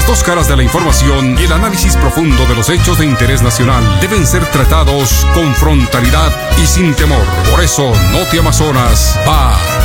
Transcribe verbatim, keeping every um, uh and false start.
Las dos caras de la información y el análisis profundo de los hechos de interés nacional deben ser tratados con frontalidad y sin temor. Por eso, Noti Amazonas va